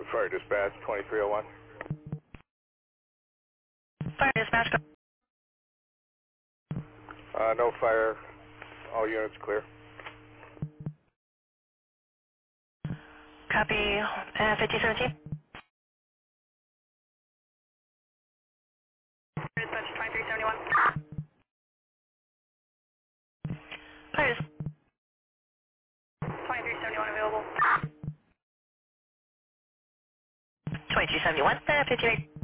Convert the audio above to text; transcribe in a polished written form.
Fire dispatch 2301. Fire dispatch. No fire. All units clear. Copy. 5017. Dispatch 2371. Fire 2371 available. 2271. 58.